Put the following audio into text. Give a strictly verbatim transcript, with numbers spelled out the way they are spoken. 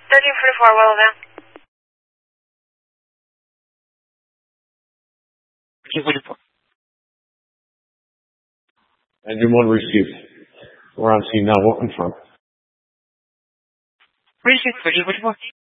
thirteen forty-four, Willow Van. thirteen forty-four. Engine one received. We're on scene now. What confirm? Received thirteen forty-four.